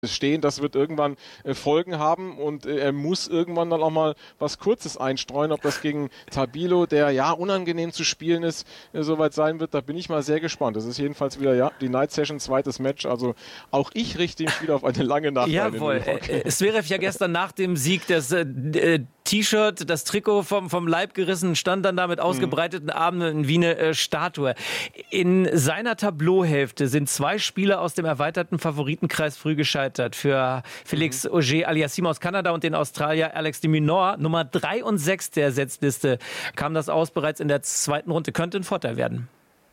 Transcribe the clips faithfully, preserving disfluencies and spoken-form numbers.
stehen, das wird irgendwann äh, Folgen haben und äh, er muss irgendwann dann auch mal was Kurzes einstreuen, ob das gegen Tabilo, der ja unangenehm zu spielen ist, äh, soweit sein wird, da bin ich mal sehr gespannt. Das ist jedenfalls wieder, ja, die Night Session, zweites Match, also auch ich richte mich wieder auf eine lange Nacht. Jawohl, äh, Zverev ja gestern nach dem Sieg des äh, T-Shirt, das Trikot vom, vom Leib gerissen, stand dann da mit ausgebreiteten Armen wie eine äh, Statue. In seiner Tableauhälfte sind zwei Spieler aus dem erweiterten Favoritenkreis früh gescheitert. Für Felix mhm. Auger-Aliassime aus Kanada und den Australier Alex de Minaur. Nummer drei und sechs der Setzliste kam das aus bereits in der zweiten Runde. Könnte ein Vorteil werden.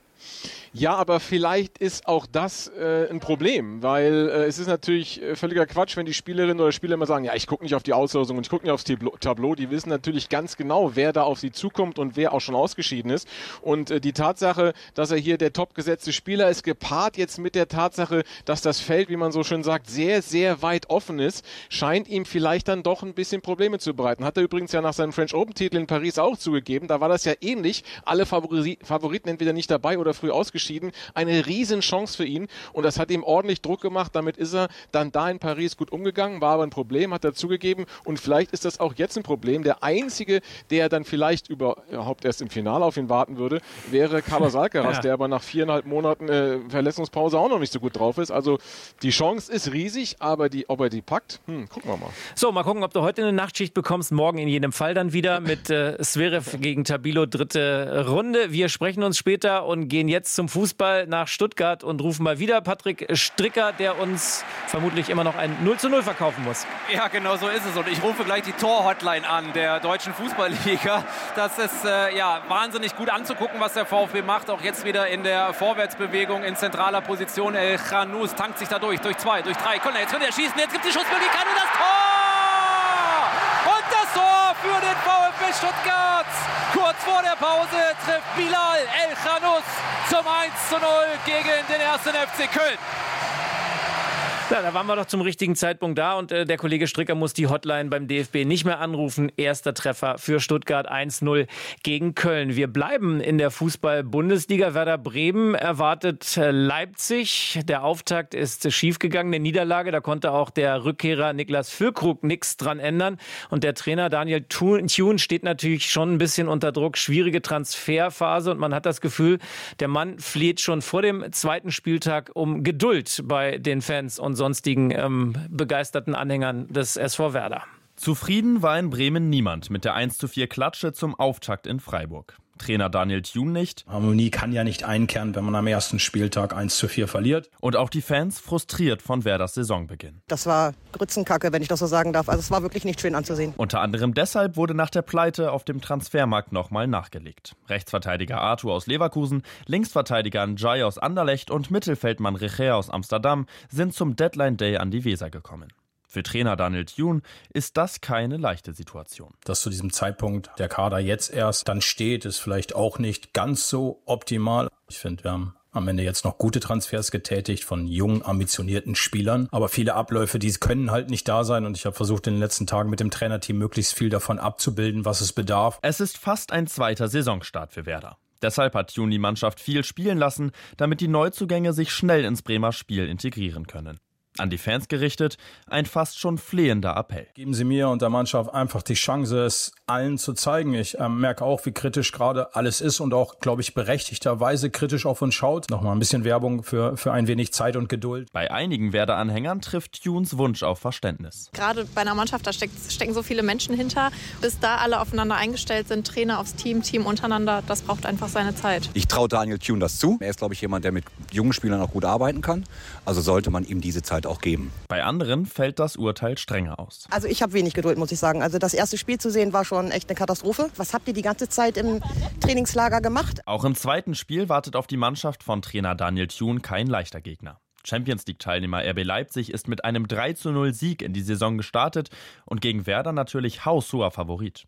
Ja, aber vielleicht ist auch das äh, ein Problem, weil äh, es ist natürlich äh, völliger Quatsch, wenn die Spielerinnen oder Spieler immer sagen, ja, ich gucke nicht auf die Auslosung und ich gucke nicht aufs Tableau. Die wissen natürlich ganz genau, wer da auf sie zukommt und wer auch schon ausgeschieden ist. Und äh, die Tatsache, dass er hier der topgesetzte Spieler ist, gepaart jetzt mit der Tatsache, dass das Feld, wie man so schön sagt, sehr, sehr weit offen ist, scheint ihm vielleicht dann doch ein bisschen Probleme zu bereiten. Hat er übrigens ja nach seinem French Open-Titel in Paris auch zugegeben. Da war das ja ähnlich. Alle Favori- Favoriten entweder nicht dabei oder früh ausgeschieden. Eine riesen Chance für ihn und das hat ihm ordentlich Druck gemacht. Damit ist er dann da in Paris gut umgegangen, war aber ein Problem, hat er zugegeben und vielleicht ist das auch jetzt ein Problem. Der Einzige, der dann vielleicht überhaupt erst im Finale auf ihn warten würde, wäre Carlos Alcaraz, ja. der aber nach viereinhalb Monaten äh, Verletzungspause auch noch nicht so gut drauf ist. Also die Chance ist riesig, aber die, ob er die packt, hm, gucken wir mal. So, mal gucken, ob du heute eine Nachtschicht bekommst. Morgen in jedem Fall dann wieder mit äh, Zverev gegen Tabilo, dritte Runde. Wir sprechen uns später und gehen jetzt zum Fußball nach Stuttgart und rufen mal wieder Patrick Stricker, der uns vermutlich immer noch ein null zu null verkaufen muss. Ja, genau so ist es. Und ich rufe gleich die Tor-Hotline an der deutschen Fußballliga. Das ist äh, ja wahnsinnig gut anzugucken, was der VfB macht. Auch jetzt wieder in der Vorwärtsbewegung in zentraler Position. El Khanous tankt sich da durch, durch zwei, durch drei. Komm, jetzt wird er schießen, jetzt gibt es die Schussmöglichkeit und das Tor! Und das Tor für den VfB Stuttgart. Kurz vor der Pause trifft Bilal El Khanous zum eins zu null gegen den ersten F C Köln. Ja, da waren wir doch zum richtigen Zeitpunkt da und äh, der Kollege Stricker muss die Hotline beim D F B nicht mehr anrufen. Erster Treffer für Stuttgart, eins null gegen Köln. Wir bleiben in der Fußball-Bundesliga. Werder Bremen erwartet äh, Leipzig. Der Auftakt ist schiefgegangen, eine Niederlage. Da konnte auch der Rückkehrer Niklas Füllkrug nichts dran ändern. Und der Trainer Daniel Thun steht natürlich schon ein bisschen unter Druck. Schwierige Transferphase und man hat das Gefühl, der Mann fleht schon vor dem zweiten Spieltag um Geduld bei den Fans und sonstigen ähm, begeisterten Anhängern des S V Werder. Zufrieden war in Bremen niemand mit der eins zu vier Klatsche zum Auftakt in Freiburg. Trainer Daniel Thun nicht. Harmonie kann ja nicht einkehren, wenn man am ersten Spieltag eins zu vier verliert. Und auch die Fans frustriert von Werders Saisonbeginn. Das war Grützenkacke, wenn ich das so sagen darf. Also es war wirklich nicht schön anzusehen. Unter anderem deshalb wurde nach der Pleite auf dem Transfermarkt nochmal nachgelegt. Rechtsverteidiger Arthur aus Leverkusen, Linksverteidiger Njai aus Anderlecht und Mittelfeldmann Recher aus Amsterdam sind zum Deadline Day an die Weser gekommen. Für Trainer Daniel Thun ist das keine leichte Situation. Dass zu diesem Zeitpunkt der Kader jetzt erst dann steht, ist vielleicht auch nicht ganz so optimal. Ich finde, wir haben am Ende jetzt noch gute Transfers getätigt von jungen, ambitionierten Spielern. Aber viele Abläufe, die können halt nicht da sein. Und ich habe versucht, in den letzten Tagen mit dem Trainerteam möglichst viel davon abzubilden, was es bedarf. Es ist fast ein zweiter Saisonstart für Werder. Deshalb hat Thun die Mannschaft viel spielen lassen, damit die Neuzugänge sich schnell ins Bremer Spiel integrieren können. An die Fans gerichtet, ein fast schon flehender Appell. Geben Sie mir und der Mannschaft einfach die Chance, es allen zu zeigen. Ich äh, merke auch, wie kritisch gerade alles ist und auch, glaube ich, berechtigterweise kritisch auf uns schaut. Nochmal ein bisschen Werbung für, für ein wenig Zeit und Geduld. Bei einigen Werder-Anhängern trifft Thuns Wunsch auf Verständnis. Gerade bei einer Mannschaft, da steckt, stecken so viele Menschen hinter. Bis da alle aufeinander eingestellt sind, Trainer aufs Team, Team untereinander, das braucht einfach seine Zeit. Ich traue Daniel Thun das zu. Er ist, glaube ich, jemand, der mit jungen Spielern auch gut arbeiten kann. Also sollte man ihm diese Zeit auch geben. Bei anderen fällt das Urteil strenger aus. Also ich habe wenig Geduld, muss ich sagen. Also das erste Spiel zu sehen war schon echt eine Katastrophe. Was habt ihr die ganze Zeit im Trainingslager gemacht? Auch im zweiten Spiel wartet auf die Mannschaft von Trainer Daniel Thun kein leichter Gegner. Champions-League-Teilnehmer R B Leipzig ist mit einem drei zu null Sieg in die Saison gestartet und gegen Werder natürlich haushoher Favorit.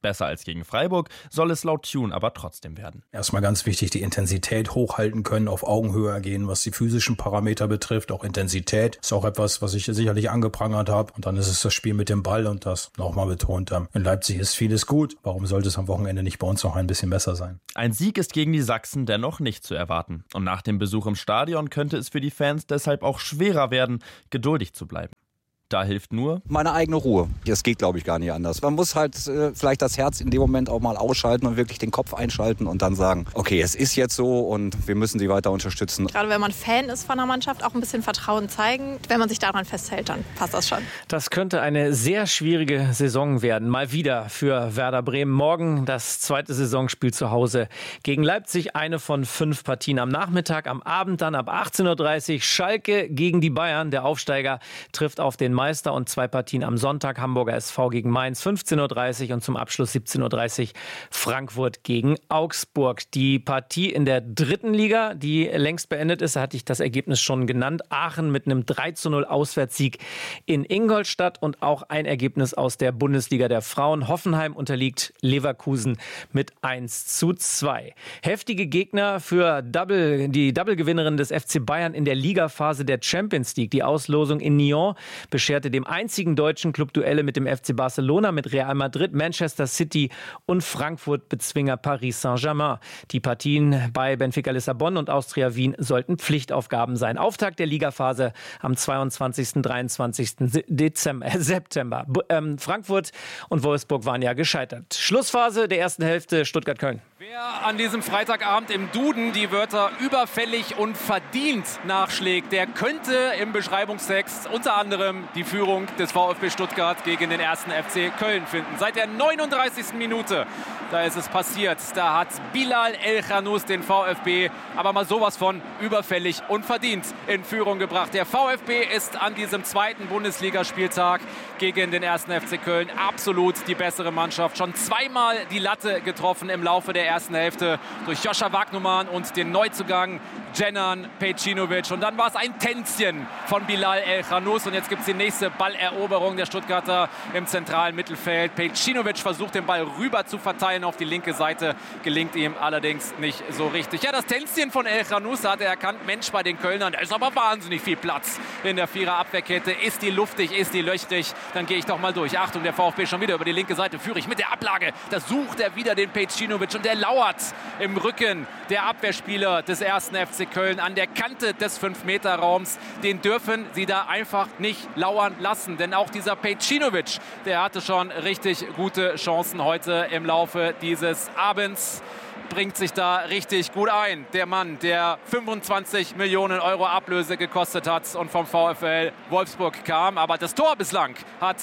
Besser als gegen Freiburg soll es laut Thune aber trotzdem werden. Erstmal ganz wichtig, die Intensität hochhalten können, auf Augenhöhe gehen, was die physischen Parameter betrifft. Auch Intensität ist auch etwas, was ich sicherlich angeprangert habe. Und dann ist es das Spiel mit dem Ball und das nochmal betont. In Leipzig ist vieles gut. Warum sollte es am Wochenende nicht bei uns noch ein bisschen besser sein? Ein Sieg ist gegen die Sachsen dennoch nicht zu erwarten. Und nach dem Besuch im Stadion könnte es für die Fans deshalb auch schwerer werden, geduldig zu bleiben. Da hilft nur meine eigene Ruhe. Das geht, glaube ich, gar nicht anders. Man muss halt äh, vielleicht das Herz in dem Moment auch mal ausschalten und wirklich den Kopf einschalten und dann sagen, okay, es ist jetzt so und wir müssen sie weiter unterstützen. Gerade wenn man Fan ist von der Mannschaft, auch ein bisschen Vertrauen zeigen. Wenn man sich daran festhält, dann passt das schon. Das könnte eine sehr schwierige Saison werden. Mal wieder für Werder Bremen. Morgen das zweite Saisonspiel zu Hause gegen Leipzig. Eine von fünf Partien am Nachmittag. Am Abend dann ab achtzehn Uhr dreißig Schalke gegen die Bayern. Der Aufsteiger trifft auf den Meister und zwei Partien am Sonntag. Hamburger S V gegen Mainz fünfzehn Uhr dreißig und zum Abschluss siebzehn Uhr dreißig Frankfurt gegen Augsburg. Die Partie in der dritten Liga, die längst beendet ist, da hatte ich das Ergebnis schon genannt. Aachen mit einem drei zu null Auswärtssieg in Ingolstadt und auch ein Ergebnis aus der Bundesliga der Frauen. Hoffenheim unterliegt Leverkusen mit eins zu zwei. Heftige Gegner für Double, die Double-Gewinnerin des F C Bayern in der Ligaphase der Champions League. Die Auslosung in Nyon bescherte dem einzigen deutschen Club Duelle mit dem F C Barcelona, mit Real Madrid, Manchester City und Frankfurt Bezwinger Paris Saint-Germain. Die Partien bei Benfica Lissabon und Austria Wien sollten Pflichtaufgaben sein. Auftakt der Ligaphase am zweiundzwanzigsten und dreiundzwanzigsten Dezember, äh, September. B- ähm, Frankfurt und Wolfsburg waren ja gescheitert. Schlussphase der ersten Hälfte Stuttgart-Köln. Wer an diesem Freitagabend im Duden die Wörter überfällig und verdient nachschlägt, der könnte im Beschreibungstext unter anderem die Führung des VfB Stuttgart gegen den ersten F C Köln finden. Seit der neununddreißigsten Minute, da ist es passiert. Da hat Bilal El-Khanous den VfB aber mal sowas von überfällig und verdient in Führung gebracht. Der VfB ist an diesem zweiten Bundesligaspieltag gegen den ersten F C Köln absolut die bessere Mannschaft. Schon zweimal die Latte getroffen im Laufe der ersten Hälfte durch Joscha Wagnumann und den Neuzugang Dženan Pejcinović. Und dann war es ein Tänzchen von Bilal El-Khanous. Und jetzt gibt es die nächste Balleroberung der Stuttgarter im zentralen Mittelfeld. Pejcinović versucht, den Ball rüber zu verteilen auf die linke Seite. Gelingt ihm allerdings nicht so richtig. Ja, das Tänzchen von El-Khanous, da hat er erkannt, Mensch, bei den Kölnern, da ist aber wahnsinnig viel Platz in der Vierer-Abwehrkette. Ist die luftig, ist die löchrig, dann gehe ich doch mal durch. Achtung, der VfB schon wieder über die linke Seite. Führe ich mit der Ablage. Da sucht er wieder den Pejcinović und der lauert im Rücken der Abwehrspieler des ersten F C Köln an der Kante des fünf Meter Raums. Den dürfen sie da einfach nicht lauern lassen. Denn auch dieser Pejcinović, der hatte schon richtig gute Chancen heute im Laufe dieses Abends. Bringt sich da richtig gut ein. Der Mann, der fünfundzwanzig Millionen Euro Ablöse gekostet hat und vom VfL Wolfsburg kam. Aber das Tor bislang hat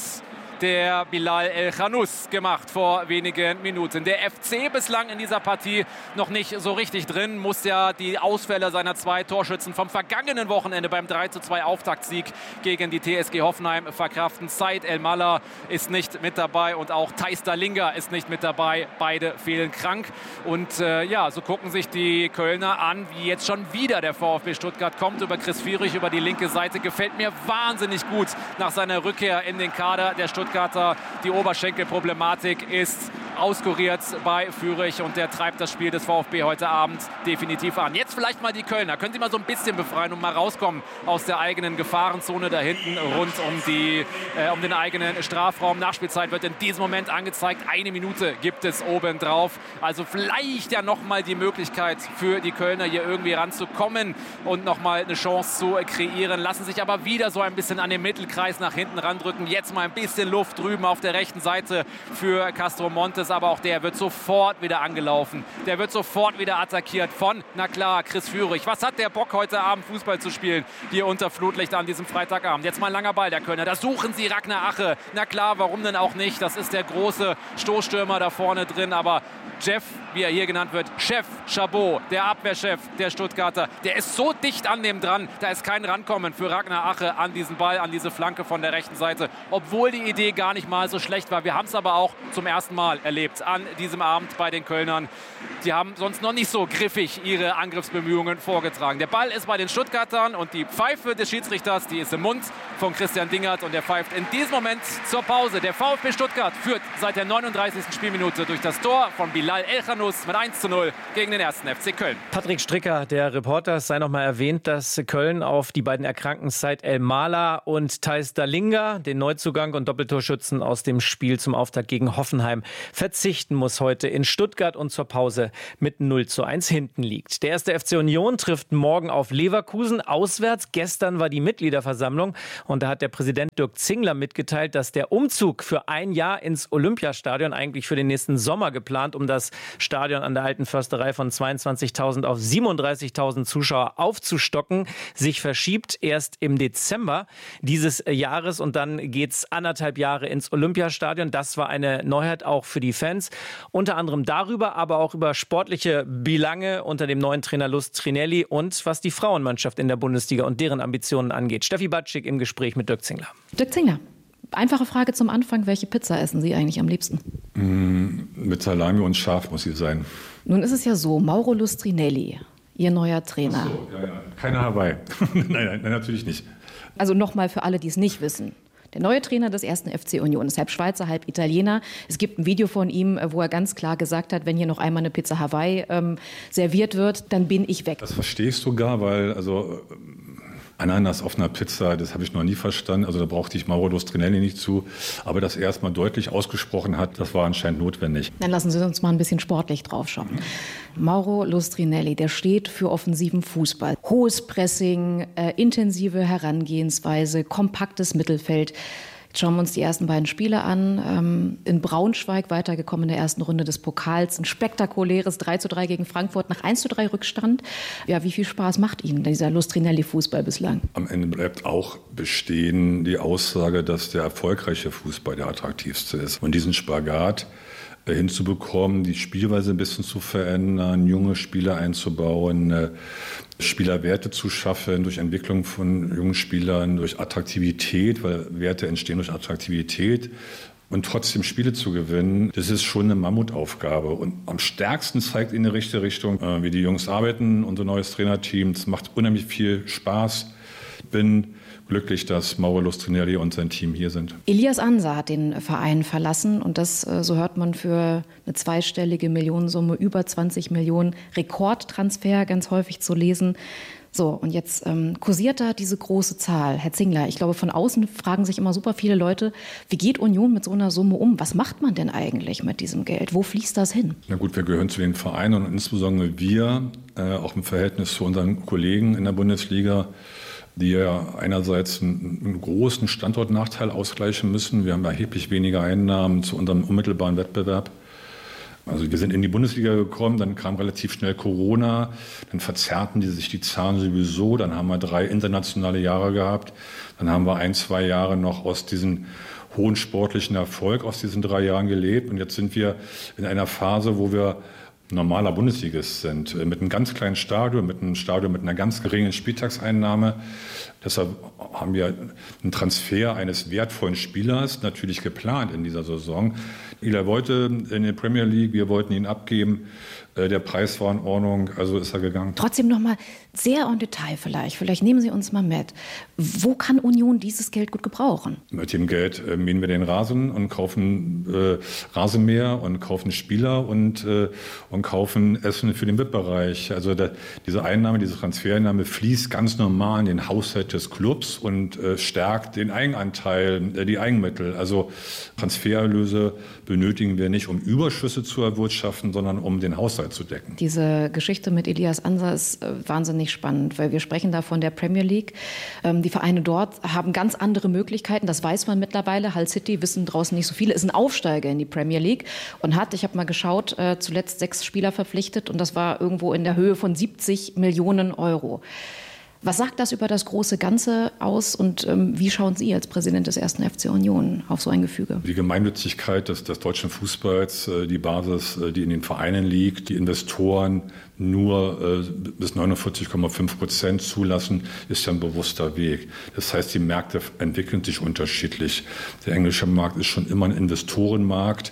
der Bilal El-Khanous gemacht vor wenigen Minuten. Der F C bislang in dieser Partie noch nicht so richtig drin, muss ja die Ausfälle seiner zwei Torschützen vom vergangenen Wochenende beim drei zu zwei Auftaktsieg gegen die T S G Hoffenheim verkraften. Said El-Mallah ist nicht mit dabei und auch Thijs Dallinga ist nicht mit dabei. Beide fehlen krank. Und äh, ja, so gucken sich die Kölner an, wie jetzt schon wieder der VfB Stuttgart kommt über Chris Führig über die linke Seite. Gefällt mir wahnsinnig gut nach seiner Rückkehr in den Kader der Stuttgarter. Die Oberschenkelproblematik ist auskuriert bei Führig und der treibt das Spiel des VfB heute Abend definitiv an. Jetzt vielleicht mal die Kölner. Können Sie mal so ein bisschen befreien und mal rauskommen aus der eigenen Gefahrenzone da hinten rund um, die, äh, um den eigenen Strafraum. Nachspielzeit wird in diesem Moment angezeigt. Eine Minute gibt es oben drauf. Also vielleicht ja nochmal die Möglichkeit für die Kölner hier irgendwie ranzukommen und nochmal eine Chance zu kreieren. Lassen sich aber wieder so ein bisschen an den Mittelkreis nach hinten randrücken. Jetzt mal ein bisschen Luft drüben auf der rechten Seite für Castro Montes. Aber auch der wird sofort wieder angelaufen. Der wird sofort wieder attackiert von, na klar, Chris Führig. Was hat der Bock heute Abend Fußball zu spielen? Hier unter Flutlicht an diesem Freitagabend. Jetzt mal ein langer Ball der Kölner. Da suchen sie Ragnar Ache. Na klar, warum denn auch nicht? Das ist der große Stoßstürmer da vorne drin. Aber Jeff, wie er hier genannt wird, Chef Chabot, der Abwehrchef der Stuttgarter, der ist so dicht an dem dran. Da ist kein Rankommen für Ragnar Ache an diesen Ball, an diese Flanke von der rechten Seite. Obwohl die Idee gar nicht mal so schlecht war. Wir haben es aber auch zum ersten Mal erlebt an diesem Abend bei den Kölnern. Die haben sonst noch nicht so griffig ihre Angriffsbemühungen vorgetragen. Der Ball ist bei den Stuttgartern und die Pfeife des Schiedsrichters, die ist im Mund von Christian Dingert und er pfeift in diesem Moment zur Pause. Der VfB Stuttgart führt seit der neununddreißigsten Spielminute durch das Tor von Bilal Elkhanous mit eins zu null gegen den ersten F C Köln. Patrick Stricker, der Reporter, es sei noch mal erwähnt, dass Köln auf die beiden Erkrankten Said El Mala und Thijs Dallinga, den Neuzugang und Doppeltorschützen aus dem Spiel zum Auftakt gegen Hoffenheim, verzichten muss heute in Stuttgart und zur Pause mit null zu eins hinten liegt. Der erste F C Union trifft morgen auf Leverkusen auswärts. Gestern war die Mitgliederversammlung und da hat der Präsident Dirk Zingler mitgeteilt, dass der Umzug für ein Jahr ins Olympiastadion, eigentlich für den nächsten Sommer geplant, um das Stadion an der Alten Försterei von zweiundzwanzigtausend auf siebenunddreißigtausend Zuschauer aufzustocken, sich verschiebt erst im Dezember dieses Jahres und dann geht's anderthalb Jahre ins Olympiastadion. Das war eine Neuheit auch für die Fans. Unter anderem darüber, aber auch über sportliche Belange unter dem neuen Trainer Luz Trinelli und was die Frauenmannschaft in der Bundesliga und deren Ambitionen angeht. Steffi Batschik im Gespräch mit Dirk Zingler. Dirk Zingler, einfache Frage zum Anfang. Welche Pizza essen Sie eigentlich am liebsten? Mm, mit Salami und scharf muss sie sein. Nun ist es ja so, Mauro Luz Trinelli, Ihr neuer Trainer. Ach so, ja, ja. Keine Hawaii. nein, nein, nein, natürlich nicht. Also nochmal für alle, die es nicht wissen. Der neue Trainer des ersten F C Union ist halb Schweizer, halb Italiener. Es gibt ein Video von ihm, wo er ganz klar gesagt hat, wenn hier noch einmal eine Pizza Hawaii ähm, serviert wird, dann bin ich weg. Das verstehe ich sogar, weil also Ananas auf einer Pizza, das habe ich noch nie verstanden. Also da brauchte ich Mauro Luz Trinelli nicht zu. Aber dass er erst mal deutlich ausgesprochen hat, das war anscheinend notwendig. Dann lassen Sie uns mal ein bisschen sportlich drauf schauen. Mhm. Mauro Luz Trinelli, der steht für offensiven Fußball. Hohes Pressing, äh, intensive Herangehensweise, kompaktes Mittelfeld. Jetzt schauen wir uns die ersten beiden Spiele an. Ähm, in Braunschweig weitergekommen in der ersten Runde des Pokals. Ein spektakuläres drei zu drei gegen Frankfurt nach eins zu drei Rückstand. Ja, wie viel Spaß macht Ihnen dieser Luz Trinelli-Fußball bislang? Am Ende bleibt auch bestehen die Aussage, dass der erfolgreiche Fußball der attraktivste ist. Und diesen Spagat hinzubekommen, die Spielweise ein bisschen zu verändern, junge Spieler einzubauen, Spielerwerte zu schaffen durch Entwicklung von jungen Spielern, durch Attraktivität, weil Werte entstehen durch Attraktivität und trotzdem Spiele zu gewinnen, das ist schon eine Mammutaufgabe. Und am stärksten zeigt in die richtige Richtung, wie die Jungs arbeiten, unser neues Trainerteam. Es macht unheimlich viel Spaß. Ich bin glücklich, dass Mauro Luz Trinelli und sein Team hier sind. Elias Ansa hat den Verein verlassen und das, so hört man, für eine zweistellige Millionensumme, über zwanzig Millionen, Rekordtransfer ganz häufig zu lesen. So, und jetzt ähm, kursiert da diese große Zahl. Herr Zingler, ich glaube, von außen fragen sich immer super viele Leute, wie geht Union mit so einer Summe um? Was macht man denn eigentlich mit diesem Geld? Wo fließt das hin? Na gut, wir gehören zu den Vereinen und insbesondere wir, äh, auch im Verhältnis zu unseren Kollegen in der Bundesliga, die ja einerseits einen, einen großen Standortnachteil ausgleichen müssen. Wir haben erheblich weniger Einnahmen zu unserem unmittelbaren Wettbewerb. Also wir sind in die Bundesliga gekommen, dann kam relativ schnell Corona, dann verzerrten die sich die Zahlen sowieso, dann haben wir drei internationale Jahre gehabt, dann haben wir ein, zwei Jahre noch aus diesem hohen sportlichen Erfolg aus diesen drei Jahren gelebt und jetzt sind wir in einer Phase, wo wir normaler Bundesligist sind, mit einem ganz kleinen Stadion, mit einem Stadion mit einer ganz geringen Spieltagseinnahme. Deshalb haben wir einen Transfer eines wertvollen Spielers natürlich geplant in dieser Saison. Er wollte in der Premier League, wir wollten ihn abgeben. Der Preis war in Ordnung, also ist er gegangen. Trotzdem noch mal sehr en Detail vielleicht. Vielleicht nehmen Sie uns mal mit. Wo kann Union dieses Geld gut gebrauchen? Mit dem Geld äh, mähen wir den Rasen und kaufen äh, Rasenmäher und kaufen Spieler und, äh, und kaufen Essen für den V I P-Bereich. Also der, diese Einnahme, diese Transfereinnahme fließt ganz normal in den Haushalt des Clubs und äh, stärkt den Eigenanteil, äh, die Eigenmittel. Also Transfererlöse benötigen wir nicht, um Überschüsse zu erwirtschaften, sondern um den Haushalt zu decken. Diese Geschichte mit Elias Ansa ist äh, wahnsinnig spannend, weil wir sprechen da von der Premier League. Ähm, die Vereine dort haben ganz andere Möglichkeiten, das weiß man mittlerweile. Hull City, wissen draußen nicht so viele, ist ein Aufsteiger in die Premier League und hat, ich habe mal geschaut, äh, zuletzt sechs Spieler verpflichtet und das war irgendwo in der Höhe von siebzig Millionen Euro. Was sagt das über das große Ganze aus und ähm, wie schauen Sie als Präsident des ersten F C Union auf so ein Gefüge? Die Gemeinnützigkeit des, des deutschen Fußballs, äh, die Basis, äh, die in den Vereinen liegt, die Investoren nur äh, bis neunundvierzig Komma fünf Prozent zulassen, ist ja ein bewusster Weg. Das heißt, die Märkte entwickeln sich unterschiedlich. Der englische Markt ist schon immer ein Investorenmarkt.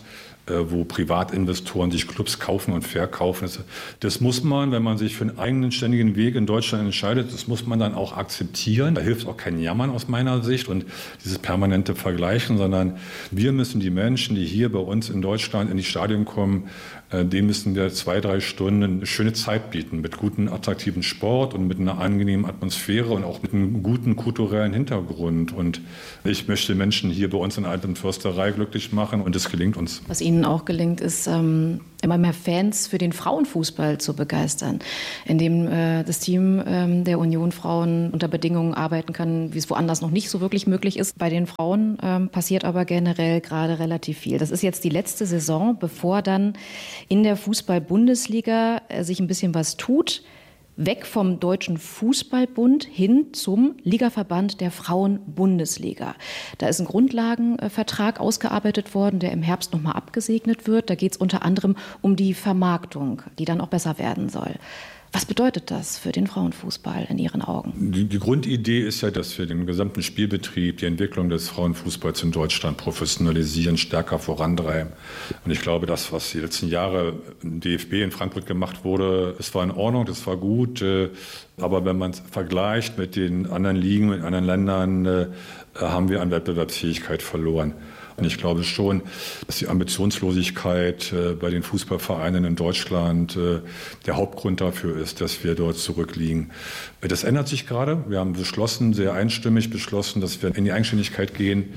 wo Privatinvestoren sich Clubs kaufen und verkaufen. Das, das muss man, wenn man sich für einen eigenen ständigen Weg in Deutschland entscheidet, das muss man dann auch akzeptieren. Da hilft auch kein Jammern aus meiner Sicht und dieses permanente Vergleichen, sondern wir müssen die Menschen, die hier bei uns in Deutschland in die Stadien kommen, denen müssen wir zwei, drei Stunden eine schöne Zeit bieten mit guten, attraktiven Sport und mit einer angenehmen Atmosphäre und auch mit einem guten kulturellen Hintergrund. Und ich möchte Menschen hier bei uns in der Alten Försterei glücklich machen und es gelingt uns. Was Ihnen auch gelingt, ist ähm, immer mehr Fans für den Frauenfußball zu begeistern, indem äh, das Team ähm, der Union Frauen unter Bedingungen arbeiten kann, wie es woanders noch nicht so wirklich möglich ist. Bei den Frauen ähm, passiert aber generell gerade relativ viel. Das ist jetzt die letzte Saison, bevor dann in der Fußball-Bundesliga äh, sich ein bisschen was tut. Weg vom Deutschen Fußballbund hin zum Ligaverband der Frauen-Bundesliga. Da ist ein Grundlagenvertrag ausgearbeitet worden, der im Herbst nochmal abgesegnet wird. Da geht es unter anderem um die Vermarktung, die dann auch besser werden soll. Was bedeutet das für den Frauenfußball in Ihren Augen? Die, die Grundidee ist ja, dass wir den gesamten Spielbetrieb, die Entwicklung des Frauenfußballs in Deutschland professionalisieren, stärker vorantreiben. Und ich glaube, das, was die letzten Jahre im D F B in Frankfurt gemacht wurde, es war in Ordnung, das war gut. Aber wenn man es vergleicht mit den anderen Ligen, mit anderen Ländern, haben wir an Wettbewerbsfähigkeit verloren. Und ich glaube schon, dass die Ambitionslosigkeit äh, bei den Fußballvereinen in Deutschland äh, der Hauptgrund dafür ist, dass wir dort zurückliegen. Das ändert sich gerade. Wir haben beschlossen, sehr einstimmig beschlossen, dass wir in die Eigenständigkeit gehen,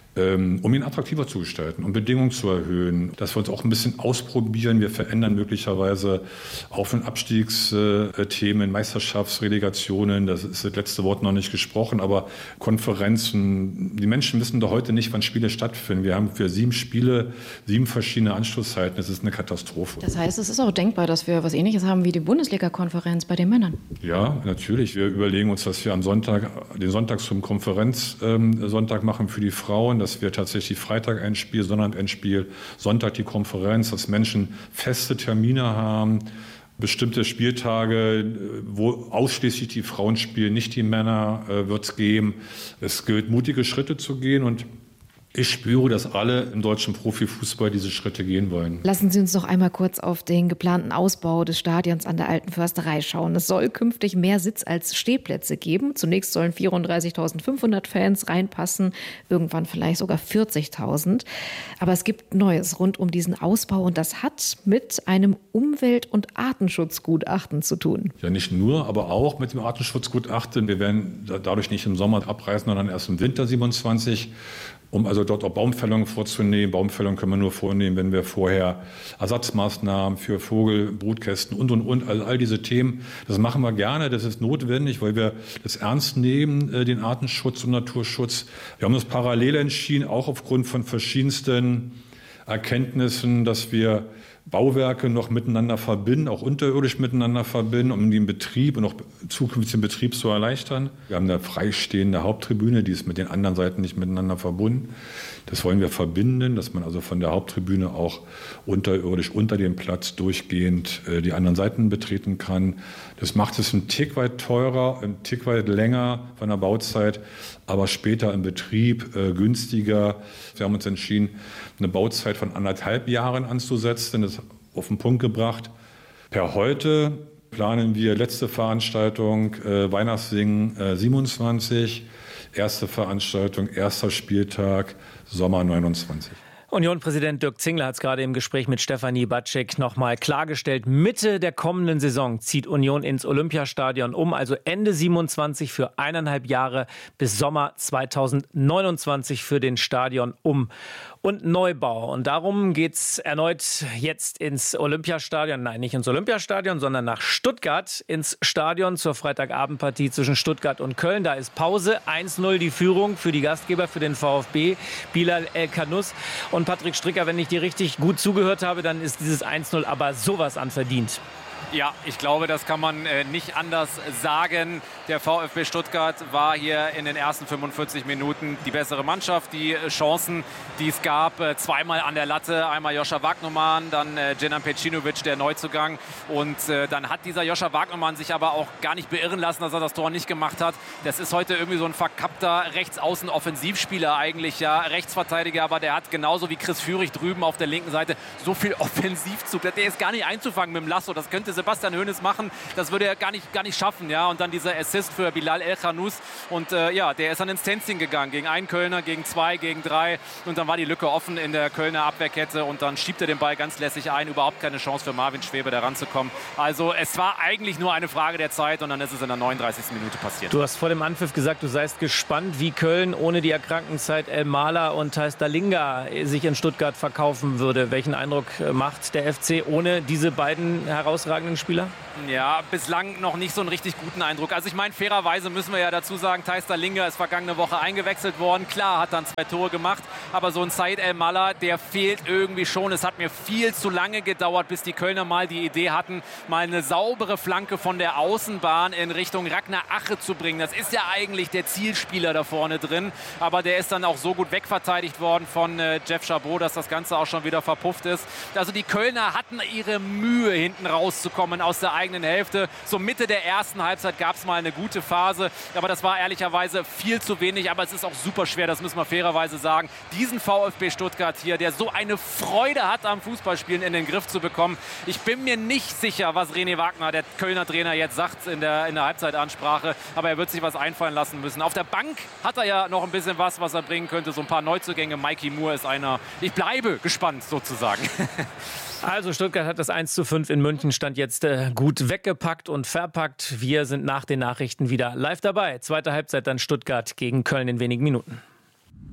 um ihn attraktiver zu gestalten, um Bedingungen zu erhöhen, dass wir uns auch ein bisschen ausprobieren. Wir verändern möglicherweise Auf- und Abstiegsthemen, Meisterschaftsrelegationen, das ist das letzte Wort noch nicht gesprochen, aber Konferenzen. Die Menschen wissen doch heute nicht, wann Spiele stattfinden. Wir haben für sieben Spiele sieben verschiedene Anschlusszeiten. Das ist eine Katastrophe. Das heißt, es ist auch denkbar, dass wir was Ähnliches haben wie die Bundesliga-Konferenz bei den Männern. Ja, natürlich. Wir überlegen uns, dass wir am Sonntag, den Sonntag zum Konferenzsonntag machen für die Frauen, dass wir tatsächlich Freitag ein Spiel, Sonntag ein Spiel, Sonntag die Konferenz, dass Menschen feste Termine haben, bestimmte Spieltage, wo ausschließlich die Frauen spielen, nicht die Männer, äh, wird es geben. Es gilt, mutige Schritte zu gehen und ich spüre, dass alle im deutschen Profifußball diese Schritte gehen wollen. Lassen Sie uns noch einmal kurz auf den geplanten Ausbau des Stadions an der Alten Försterei schauen. Es soll künftig mehr Sitz- als Stehplätze geben. Zunächst sollen vierunddreißigtausendfünfhundert Fans reinpassen, irgendwann vielleicht sogar vierzigtausend. Aber es gibt Neues rund um diesen Ausbau und das hat mit einem Umwelt- und Artenschutzgutachten zu tun. Ja, nicht nur, aber auch mit dem Artenschutzgutachten. Wir werden dadurch nicht im Sommer abreißen, sondern erst im Winter siebenundzwanzig. Um also dort auch Baumfällungen vorzunehmen. Baumfällungen können wir nur vornehmen, wenn wir vorher Ersatzmaßnahmen für Vogelbrutkästen und, und, und, also all diese Themen, das machen wir gerne, das ist notwendig, weil wir das ernst nehmen, den Artenschutz und Naturschutz. Wir haben uns parallel entschieden, auch aufgrund von verschiedensten Erkenntnissen, dass wir Bauwerke noch miteinander verbinden, auch unterirdisch miteinander verbinden, um den Betrieb und auch zukünftigen Betrieb zu erleichtern. Wir haben eine freistehende Haupttribüne, die ist mit den anderen Seiten nicht miteinander verbunden. Das wollen wir verbinden, dass man also von der Haupttribüne auch unterirdisch unter dem Platz durchgehend äh, die anderen Seiten betreten kann. Das macht es ein Tick weit teurer, ein Tick weit länger von der Bauzeit, aber später im Betrieb äh, günstiger. Wir haben uns entschieden, eine Bauzeit von anderthalb Jahren anzusetzen, das auf den Punkt gebracht. Per heute planen wir letzte Veranstaltung, äh, Weihnachtssingen äh, siebenundzwanzig, erste Veranstaltung, erster Spieltag, Sommer neunundzwanzig. Union-Präsident Dirk Zingler hat es gerade im Gespräch mit Stefanie Batschek nochmal klargestellt. Mitte der kommenden Saison zieht Union ins Olympiastadion um, also Ende siebenundzwanzig für eineinhalb Jahre bis Sommer zweitausendneunundzwanzig für den Stadion um und Neubau. Und darum geht's erneut jetzt ins Olympiastadion. Nein, nicht ins Olympiastadion, sondern nach Stuttgart ins Stadion zur Freitagabendpartie zwischen Stuttgart und Köln. Da ist Pause. eins null die Führung für die Gastgeber, für den VfB, Bilal El-Kanous. Und Patrick Stricker, wenn ich dir richtig gut zugehört habe, dann ist dieses eins null aber sowas an verdient. Ja, ich glaube, das kann man äh, nicht anders sagen. Der VfB Stuttgart war hier in den ersten fünfundvierzig Minuten die bessere Mannschaft. Die äh, Chancen, die es gab, äh, zweimal an der Latte, einmal Joscha Wagnumann, dann äh, Djenan Pecinovic, der Neuzugang. Und äh, dann hat dieser Joscha Wagnumann sich aber auch gar nicht beirren lassen, dass er das Tor nicht gemacht hat. Das ist heute irgendwie so ein verkappter Rechtsaußen-Offensivspieler eigentlich, ja, Rechtsverteidiger, aber der hat genauso wie Chris Führig drüben auf der linken Seite so viel Offensivzug. Der ist gar nicht einzufangen mit dem Lasso. Das könnte Sebastian Hoeneß machen, das würde er gar nicht, gar nicht schaffen. Ja? Und dann dieser Assist für Bilal El-Khanous. Und äh, ja, der ist dann ins Tänzchen gegangen. Gegen einen Kölner, gegen zwei, gegen drei. Und dann war die Lücke offen in der Kölner Abwehrkette. Und dann schiebt er den Ball ganz lässig ein. Überhaupt keine Chance für Marvin Schwebe, da ranzukommen. Also es war eigentlich nur eine Frage der Zeit. Und dann ist es in der neununddreißigsten Minute passiert. Du hast vor dem Anpfiff gesagt, du seist gespannt, wie Köln ohne die Erkrankenzeit El Mala und Thais Dalinga sich in Stuttgart verkaufen würde. Welchen Eindruck macht der F C ohne diese beiden herausragenden Spieler? Ja, bislang noch nicht so einen richtig guten Eindruck. Also ich meine, fairerweise müssen wir ja dazu sagen, Thais Dalinga ist vergangene Woche eingewechselt worden. Klar, hat dann zwei Tore gemacht, aber so ein Said El Mala, der fehlt irgendwie schon. Es hat mir viel zu lange gedauert, bis die Kölner mal die Idee hatten, mal eine saubere Flanke von der Außenbahn in Richtung Ragnar Ache zu bringen. Das ist ja eigentlich der Zielspieler da vorne drin, aber der ist dann auch so gut wegverteidigt worden von äh, Jeff Chabot, dass das Ganze auch schon wieder verpufft ist. Also die Kölner hatten ihre Mühe, hinten rauszukommen aus der eigenen Hälfte. So Mitte der ersten Halbzeit gab es mal eine gute Phase, aber das war ehrlicherweise viel zu wenig, aber es ist auch super schwer, das müssen wir fairerweise sagen, diesen VfB Stuttgart hier, der so eine Freude hat am Fußballspielen, in den Griff zu bekommen. Ich bin mir nicht sicher, was René Wagner, der Kölner Trainer, jetzt sagt in der, in der Halbzeitansprache, aber er wird sich was einfallen lassen müssen. Auf der Bank hat er ja noch ein bisschen was, was er bringen könnte, so ein paar Neuzugänge. Mikey Moore ist einer. Ich bleibe gespannt sozusagen. Also Stuttgart hat das eins zu fünf in München, stand jetzt äh, gut weggepackt und verpackt. Wir sind nach den Nachrichten wieder live dabei. Zweite Halbzeit dann Stuttgart gegen Köln in wenigen Minuten.